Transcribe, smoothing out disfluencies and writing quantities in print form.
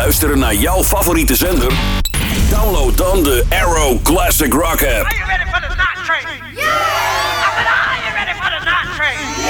luisteren naar jouw favoriete zender? Download dan de Arrow Classic Rock app. Are you ready for the night train? Yeah! I said, are you ready for the night train?